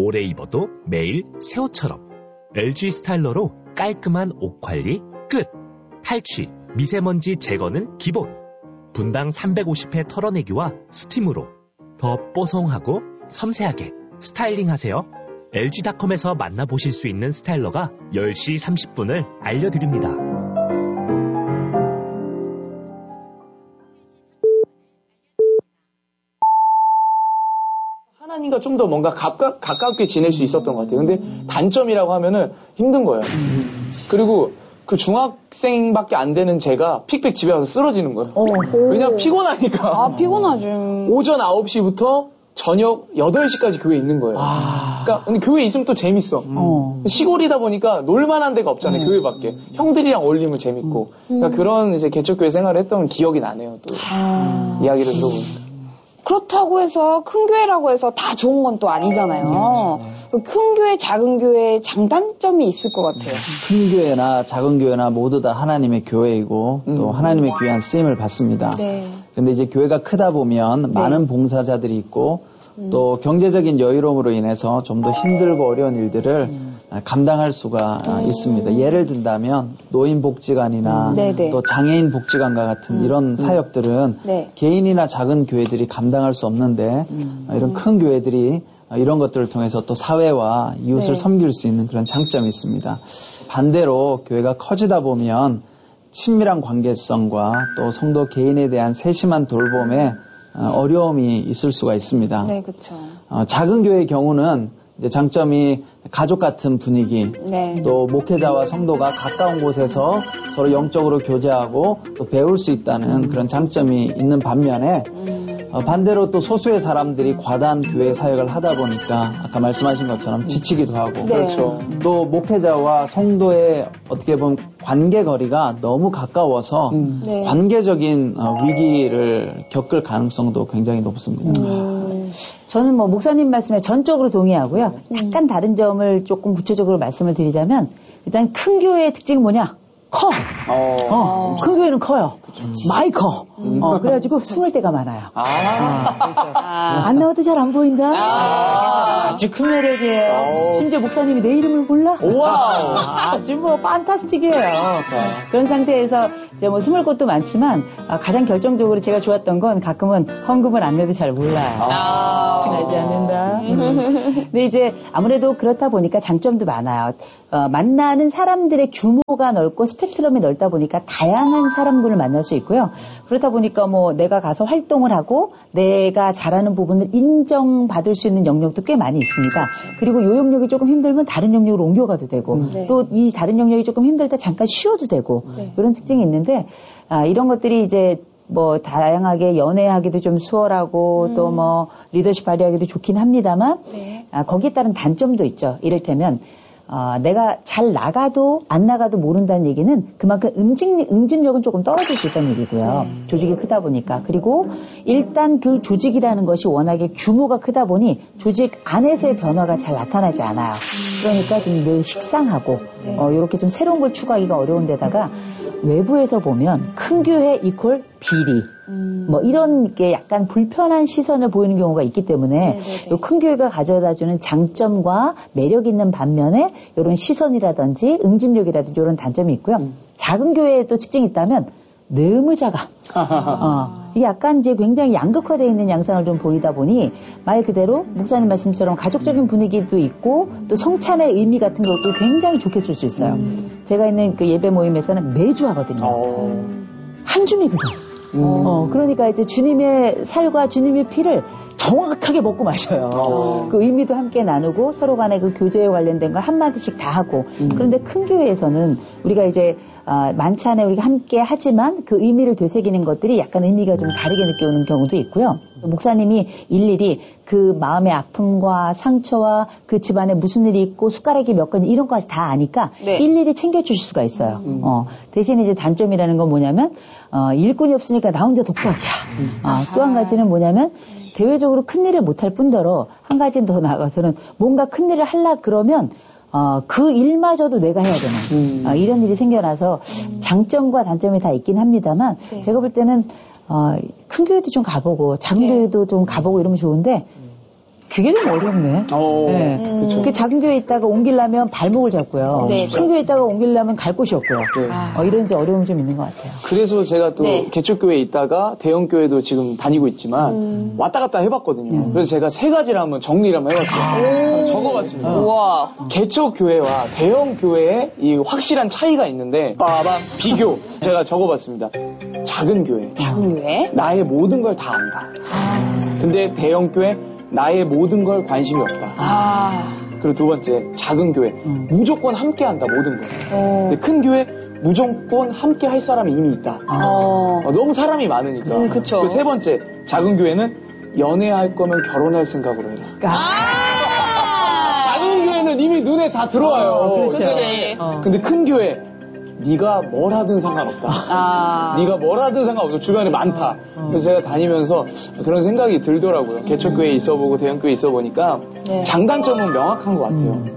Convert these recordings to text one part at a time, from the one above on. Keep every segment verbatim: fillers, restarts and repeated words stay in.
오래 입어도 매일 새 옷처럼. 엘지 스타일러로 깔끔한 옷 관리 끝. 탈취, 미세먼지 제거는 기본. 분당 삼백오십 회 털어내기와 스팀으로 더 뽀송하고 섬세하게 스타일링하세요. 엘지닷컴에서 만나보실 수 있는 스타일러가 열 시 삼십 분을 알려드립니다. 하나님과 좀 더 뭔가 가까, 가깝게 지낼 수 있었던 것 같아요. 근데 단점이라고 하면은 힘든 거예요. 그리고 그 중학생밖에 안 되는 제가 픽픽 집에 와서 쓰러지는 거예요. 어, 왜냐면 피곤하니까. 아, 피곤하지. 오전 아홉 시부터 저녁 여덟 시까지 교회에 있는 거예요. 아. 그러니까 근데 교회에 있으면 또 재밌어. 어. 시골이다 보니까 놀만한 데가 없잖아요. 음. 교회밖에. 형들이랑 어울리면 재밌고. 음. 그러니까 그런 이제 개척교회 생활을 했던 기억이 나네요. 또 아. 이야기를 들어보니까. 그렇다고 해서 큰 교회라고 해서 다 좋은 건 또 아니잖아요. 그 큰 교회, 작은 교회에 장단점이 있을 것 같아요. 큰 교회나 작은 교회나 모두 다 하나님의 교회이고 음. 또 하나님의 귀한 쓰임을 받습니다. 네. 그런데 이제 교회가 크다 보면 네. 많은 봉사자들이 있고 음. 또 경제적인 여유로움으로 인해서 좀 더 힘들고 어려운 일들을 음. 감당할 수가 음. 있습니다. 예를 든다면 노인복지관이나 음. 또 장애인 복지관과 같은 음. 이런 사역들은 네. 개인이나 작은 교회들이 감당할 수 없는데 음. 이런 큰 교회들이 이런 것들을 통해서 또 사회와 이웃을 네. 섬길 수 있는 그런 장점이 있습니다. 반대로 교회가 커지다 보면 친밀한 관계성과 또 성도 개인에 대한 세심한 돌봄에 어려움이 있을 수가 있습니다. 네, 그렇죠. 어, 작은 교회의 경우는 이제 장점이 가족 같은 분위기, 네. 또 목회자와 성도가 가까운 곳에서 서로 영적으로 교제하고 또 배울 수 있다는 그런 장점이 있는 반면에 음. 어, 반대로 또 소수의 사람들이 과다한 교회 사역을 하다 보니까 아까 말씀하신 것처럼 지치기도 하고 네. 그렇죠. 또 목회자와 성도의 어떻게 보면 관계 거리가 너무 가까워서 음. 네. 관계적인 어, 위기를 겪을 가능성도 굉장히 높습니다. 음. 저는 뭐 목사님 말씀에 전적으로 동의하고요. 약간 다른 점을 조금 구체적으로 말씀을 드리자면 일단 큰 교회의 특징이 뭐냐? 커. 어. 어, 큰 교회는 커요. 많이 커. 음. 어, 그래가지고 숨을 데가 많아요. 아. 아, 안 나와도 잘 안 보인다. 아. 아주 큰 매력이에요. 오. 심지어 목사님이 내 이름을 몰라. 와우. 아주 뭐 판타스틱이에요. 그런 상태에서 이제 뭐 숨을 곳도 많지만 아, 가장 결정적으로 제가 좋았던 건 가끔은 헌금을 안 내도 잘 몰라요. 아. 생각하지 않는다. 음. 근데 이제 아무래도 그렇다 보니까 장점도 많아요. 어, 만나는 사람들의 규모가 넓고 스펙트럼이 넓다 보니까 다양한 사람들을 만날 수 있고요. 그렇다 보니까 뭐 내가 가서 활동을 하고 내가 잘하는 부분을 인정받을 수 있는 영역도 꽤 많이 있습니다. 그리고 요 영역이 조금 힘들면 다른 영역으로 옮겨가도 되고 네. 또 이 다른 영역이 조금 힘들 때 잠깐 쉬어도 되고 네. 이런 특징이 있는데 아, 이런 것들이 이제 뭐 다양하게 연애하기도 좀 수월하고 음. 또 뭐 리더십 발휘하기도 좋긴 합니다만 네. 아, 거기에 따른 단점도 있죠. 이를테면 어, 내가 잘 나가도 안 나가도 모른다는 얘기는 그만큼 응집, 응집력은 조금 떨어질 수 있다는 얘기고요. 네. 조직이 크다 보니까. 그리고 일단 그 조직이라는 것이 워낙에 규모가 크다 보니 조직 안에서의 변화가 잘 나타나지 않아요. 그러니까 좀 늘 식상하고 네. 어, 이렇게 좀 새로운 걸 추구하기가 어려운 데다가 외부에서 보면 큰 교회 이퀄 비리 음. 뭐 이런 게 약간 불편한 시선을 보이는 경우가 있기 때문에 또 큰 교회가 가져다주는 장점과 매력 있는 반면에 이런 시선이라든지 응집력이라든지 이런 단점이 있고요. 음. 작은 교회에 또 특징이 있다면 너무 작아. 어, 이게 약간 이제 굉장히 양극화되어 있는 양상을 좀 보이다 보니 말 그대로 목사님 말씀처럼 가족적인 분위기도 있고 또 성찬의 의미 같은 것도 굉장히 좋게 쓸 수 있어요. 음. 제가 있는 그 예배 모임에서는 매주 하거든요. 어. 한 줌이거든. 음. 어, 그러니까 이제 주님의 살과 주님의 피를 정확하게 먹고 마셔요. 어. 그 의미도 함께 나누고 서로 간의 그 교제에 관련된 걸 한마디씩 다 하고. 음. 그런데 큰 교회에서는 우리가 이제 아, 만찬에 우리가 함께 하지만 그 의미를 되새기는 것들이 약간 의미가 좀 다르게 느껴오는 경우도 있고요. 목사님이 일일이 그 마음의 아픔과 상처와 그 집안에 무슨 일이 있고 숟가락이 몇 건 이런 것까지 다 아니까 네. 일일이 챙겨주실 수가 있어요. 음. 어, 대신 이제 단점이라는 건 뭐냐면 어, 일꾼이 없으니까 나 혼자 독박이야. 음. 아, 또 한 가지는 뭐냐면 대외적으로 큰 일을 못할 뿐더러 한 가지 더 나아가서는 뭔가 큰 일을 하려 그러면 어, 그 일마저도 내가 해야 되는 음. 어, 이런 일이 생겨나서 음. 장점과 단점이 다 있긴 합니다만 네. 제가 볼 때는 어, 큰 교회도 좀 가보고 작은 네. 교회도 좀 가보고 이러면 좋은데 그게 좀 어렵네. 어, 네. 그쵸. 그 작은 교회에 있다가 옮기려면 발목을 잡고요. 네. 큰 교회에 있다가 옮기려면 갈 곳이 없고요. 네. 아. 어, 이런 이제 어려움이 좀 있는 것 같아요. 그래서 제가 또 네. 개척교회에 있다가 대형교회도 지금 다니고 있지만 음. 왔다 갔다 해봤거든요. 음. 그래서 제가 세 가지를 한번 정리를 한번 해봤어요. 한번 적어봤습니다. 우와. 개척교회와 대형교회의 이 확실한 차이가 있는데 빠밤 비교 제가 적어봤습니다. 작은 교회. 작은 교회? 나의 모든 걸 다 안다. 근데 대형교회 나의 모든 걸 관심이 없다. 아. 그리고 두 번째 작은 교회 음. 무조건 함께 한다 모든 걸. 어. 근데 큰 교회 무조건 함께 할 사람이 이미 있다. 어. 어, 너무 사람이 많으니까. 음, 그쵸. 그리고 세 번째 작은 교회는 연애할 거면 결혼할 생각으로 해라. 아. 작은 교회는 이미 눈에 다 들어와요. 어, 그렇죠. 그치. 어. 근데 큰 교회 네가 뭘 하든 상관없다. 아. 네가 뭘 하든 상관없어. 주변에 많다. 어. 그래서 제가 다니면서 그런 생각이 들더라고요. 개척교회에 있어보고 대형교회에 있어보니까 네. 장단점은 명확한 것 같아요. 음.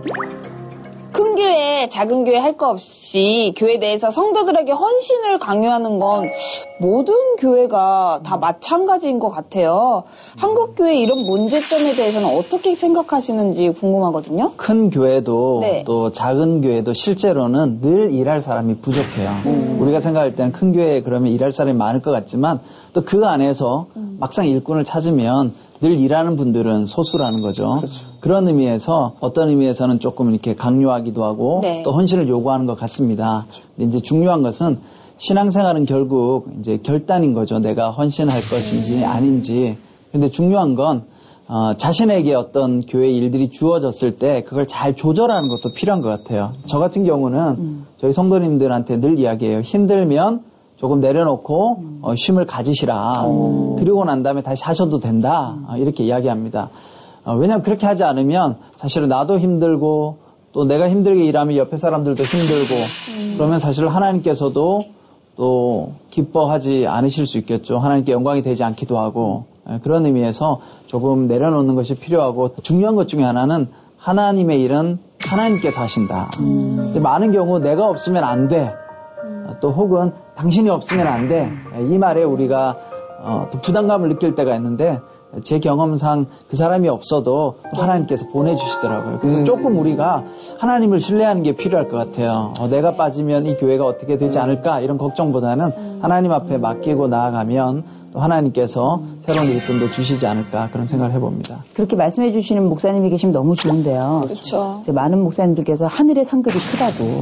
큰 교회, 작은 교회 할 거 없이 교회 내에서 성도들에게 헌신을 강요하는 건 모든 교회가 다 마찬가지인 것 같아요. 한국 교회 이런 문제점에 대해서는 어떻게 생각하시는지 궁금하거든요. 큰 교회도 네. 또 작은 교회도 실제로는 늘 일할 사람이 부족해요. 음. 우리가 생각할 때는 큰 교회에 그러면 일할 사람이 많을 것 같지만 또 그 안에서 음. 막상 일꾼을 찾으면 늘 일하는 분들은 소수라는 거죠. 그렇죠. 그런 의미에서 어떤 의미에서는 조금 이렇게 강요하기도 하고 네. 또 헌신을 요구하는 것 같습니다. 근데 이제 중요한 것은 신앙생활은 결국 이제 결단인 거죠. 내가 헌신할 것인지 아닌지. 근데 중요한 건 어, 자신에게 어떤 교회 일들이 주어졌을 때 그걸 잘 조절하는 것도 필요한 것 같아요. 저 같은 경우는 음. 저희 성도님들한테 늘 이야기해요. 힘들면 조금 내려놓고 음. 어, 쉼을 가지시라. 그리고 난 다음에 다시 하셔도 된다. 어, 이렇게 이야기합니다. 어, 왜냐하면 그렇게 하지 않으면 사실은 나도 힘들고 또 내가 힘들게 일하면 옆에 사람들도 힘들고 그러면 사실 하나님께서도 또 기뻐하지 않으실 수 있겠죠. 하나님께 영광이 되지 않기도 하고 예, 그런 의미에서 조금 내려놓는 것이 필요하고 중요한 것 중에 하나는 하나님의 일은 하나님께서 하신다. 근데 많은 경우 내가 없으면 안 돼. 또 혹은 당신이 없으면 안 돼. 이 말에 우리가 어, 또 부담감을 느낄 때가 있는데 제 경험상 그 사람이 없어도 또 하나님께서 보내주시더라고요. 그래서 음. 조금 우리가 하나님을 신뢰하는 게 필요할 것 같아요. 어, 내가 빠지면 이 교회가 어떻게 되지 않을까 이런 걱정보다는 하나님 앞에 맡기고 나아가면 또 하나님께서 새로운 일꾼도 주시지 않을까 그런 생각을 해봅니다. 그렇게 말씀해 주시는 목사님이 계시면 너무 좋은데요. 그렇죠. 이제 많은 목사님들께서 하늘의 상급이 크다고.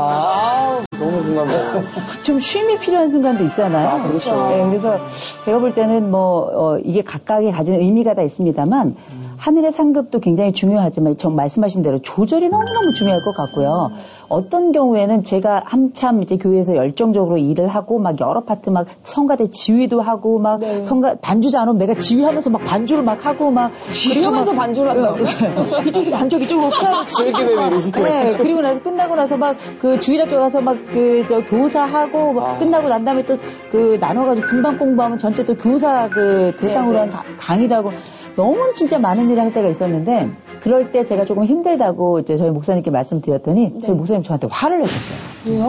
아, 너무 공감돼요. 좀 쉼이 필요한 순간도 있잖아요. 아, 그렇죠. 네, 그래서 제가 볼 때는 뭐 어, 이게 각각이 가지는 의미가 다 있습니다만 하늘의 상급도 굉장히 중요하지만 정 말씀하신 대로 조절이 너무너무 중요할 것 같고요. 어떤 경우에는 제가 한참 이제 교회에서 열정적으로 일을 하고 막 여러 파트 막 성가대 지휘도 하고 막 네. 성가 반주자 안 오면 내가 지휘하면서 막 반주를 막 하고 막 지휘하면서 반주를 한다고요? 이쪽에서 반쪽 이쪽으로 이렇게 되면 이렇게. 네, 그리고 나서 끝나고 나서 막 그 주일학교 가서 막 그 저 교사하고 막 아. 끝나고 난 다음에 또 그 나눠가지고 분반 공부하면 전체 또 교사 그 대상으로 네, 한 가- 강의도 하고 너무 진짜 많은 일을 할 때가 있었는데 그럴 때 제가 조금 힘들다고 이제 저희 목사님께 말씀드렸더니 네. 저희 목사님 저한테 화를 내셨어요. 왜요?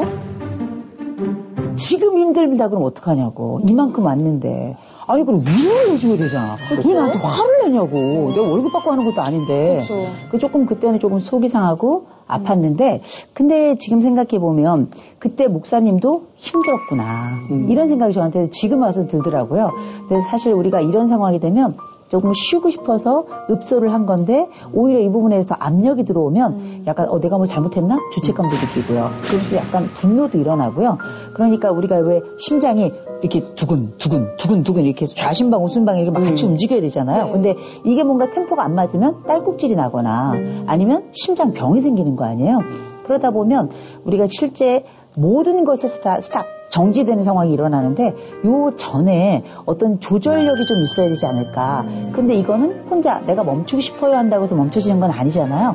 지금 힘들다 그러면 어떡하냐고. 이만큼 왔는데. 아니, 그럼 위로를 해줘야 되잖아. 왜 나한테 화를 내냐고. 내가 월급 받고 하는 것도 아닌데. 그렇죠. 그 조금 그때는 조금 속이 상하고 아팠는데, 근데 지금 생각해보면, 그때 목사님도 힘들었구나. 음. 이런 생각이 저한테 지금 와서 들더라고요. 그래서 사실 우리가 이런 상황이 되면, 조금 쉬고 싶어서 읍소를 한 건데 오히려 이 부분에서 압력이 들어오면 약간 어 내가 뭘 잘못했나? 죄책감도 느끼고요. 그러면서 약간 분노도 일어나고요. 그러니까 우리가 왜 심장이 이렇게 두근 두근 두근 두근 이렇게 좌심방 우심방 이렇게 막 같이 움직여야 되잖아요. 네. 근데 이게 뭔가 템포가 안 맞으면 딸꾹질이 나거나 아니면 심장병이 생기는 거 아니에요. 그러다 보면 우리가 실제 모든 것에서 다 스탑, 정지되는 상황이 일어나는데 요 전에 어떤 조절력이 좀 있어야 되지 않을까. 근데 이거는 혼자 내가 멈추고 싶어요 한다고 해서 멈춰지는 건 아니잖아요.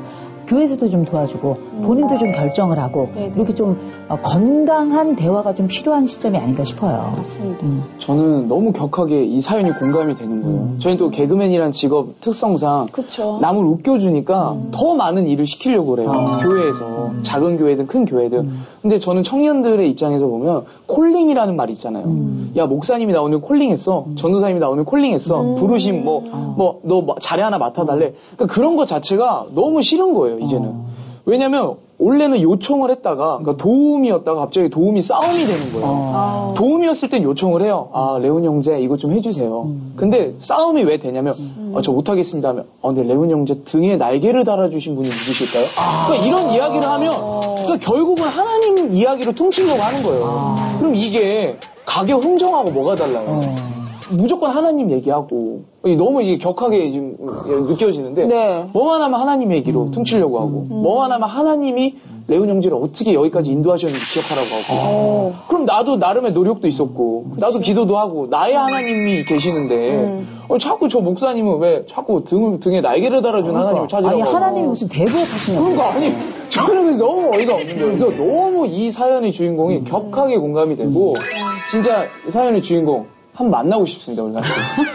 교회에서도 좀 도와주고 본인도 좀 결정을 하고 네네. 이렇게 좀 어, 건강한 대화가 좀 필요한 시점이 아닌가 싶어요. 맞습니다. 음. 저는 너무 격하게 이 사연이 공감이 되는 거예요. 음. 저희는 또 개그맨이라는 직업 특성상 그쵸. 남을 웃겨주니까 더 많은 일을 시키려고 그래요. 아. 교회에서. 작은 교회든 큰 교회든. 근데 저는 청년들의 입장에서 보면 콜링이라는 말이 있잖아요. 음. 야, 목사님이 나 오늘 콜링했어. 전도사님이 나 오늘 콜링했어. 음. 부르심 뭐, 뭐, 너 자리 하나 맡아달래. 그러니까 그런 것 자체가 너무 싫은 거예요, 이제는. 어. 왜냐면 원래는 요청을 했다가 그러니까 도움이었다가 갑자기 도움이 싸움이 되는 거예요. 어. 도움이었을 땐 요청을 해요. 아, 레온 형제 이거 좀 해주세요. 음. 근데 싸움이 왜 되냐면 아, 저 못하겠습니다 하면 아, 근데 레온 형제 등에 날개를 달아주신 분이 누구실까요? 그러니까 이런 이야기를 하면 그러니까 결국은 하나님 이야기로 퉁치려고 하는 거예요. 아. 그럼 이게 가격 흥정하고 뭐가 달라요? 어. 무조건 하나님 얘기하고 너무 이게 격하게 지금 느껴지는데 네. 뭐만 하면 하나님 얘기로 퉁치려고 하고 뭐만 하면 하나님이 레온 형제를 어떻게 여기까지 인도하셨는지 기억하라고 하고 오. 그럼 나도 나름의 노력도 있었고 나도 기도도 하고 나의 하나님이 계시는데 음. 어, 자꾸 저 목사님은 왜 자꾸 등을, 등에 날개를 달아준 하나님을 찾으라고 아니 하고. 하나님이 무슨 대부업하시냐고. 그러니까 아니 저는 그래서 너무 어이가 없는 거예요. 그래서 너무 이 사연의 주인공이 격하게 공감이 되고 진짜 사연의 주인공 한 번 만나고 싶습니다. 우리 같이.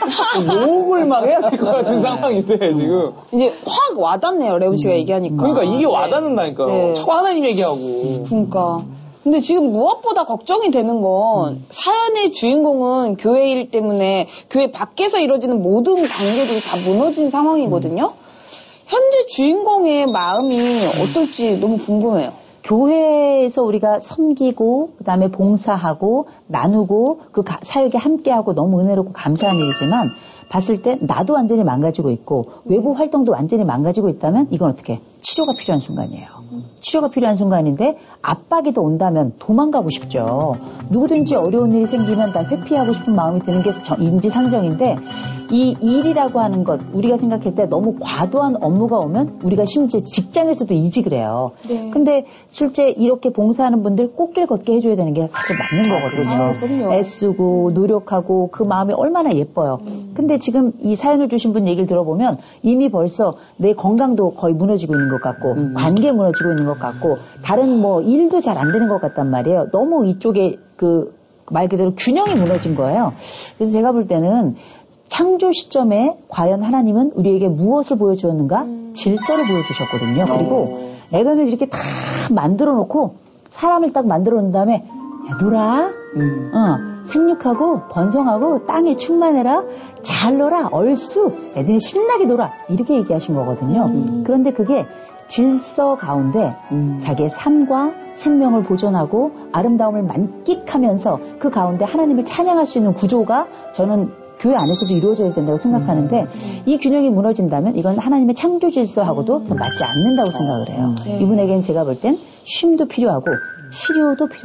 욕을 막 해야 될 것 같은 상황인데 지금. 이제 확 와닿네요, 레온 씨가 얘기하니까. 그러니까 이게 와닿는다니까요. 네. 자꾸 하나님 얘기하고. 그러니까. 근데 지금 무엇보다 걱정이 되는 건 음. 사연의 주인공은 교회일 때문에 교회 밖에서 이루어지는 모든 관계들이 다 무너진 상황이거든요. 음. 현재 주인공의 마음이 어떨지 너무 궁금해요. 교회에서 우리가 섬기고 그다음에 봉사하고 나누고 그 사역에 함께하고 너무 은혜롭고 감사한 일이지만 봤을 때 나도 완전히 망가지고 있고 외부 활동도 완전히 망가지고 있다면 이건 어떻게 치료가 필요한 순간이에요. 치료가 필요한 순간인데 압박이 더 온다면 도망가고 싶죠. 누구든지 어려운 일이 생기면 다 회피하고 싶은 마음이 드는 게 인지상정인데 이 일이라고 하는 것 우리가 생각할 때 너무 과도한 업무가 오면 우리가 심지어 직장에서도 이직을 해요. 네. 근데 실제 이렇게 봉사하는 분들 꽃길 걷게 해줘야 되는 게 사실 맞는 거거든요. 아, 애쓰고 노력하고 그 마음이 얼마나 예뻐요. 음. 근데 지금 이 사연을 주신 분 얘기를 들어보면 이미 벌써 내 건강도 거의 무너지고 있는 것 같고 음. 관계 무너지고 있는 것 같고 다른 뭐 일도 잘 안 되는 것 같단 말이에요. 너무 이쪽에 그 말 그대로 균형이 무너진 거예요. 그래서 제가 볼 때는 창조 시점에 과연 하나님은 우리에게 무엇을 보여주었는가? 음. 질서를 보여주셨거든요. 그리고 애견을 이렇게 다 만들어 놓고 사람을 딱 만들어 놓은 다음에 야, 놀아. 음. 어, 생육하고 번성하고 땅에 충만해라. 잘 놀아. 얼쑤. 애들 신나게 놀아. 이렇게 얘기하신 거거든요. 음. 그런데 그게 질서 가운데 음. 자기의 삶과 생명을 보존하고 아름다움을 만끽하면서 그 가운데 하나님을 찬양할 수 있는 구조가 저는 교회 안에서도 이루어져야 된다고 생각하는데 음. 이 균형이 무너진다면 이건 하나님의 창조 질서하고도 좀 맞지 않는다고 생각을 해요. 네. 이분에게는 제가 볼 땐 쉼도 필요하고 치료도 필요합니다.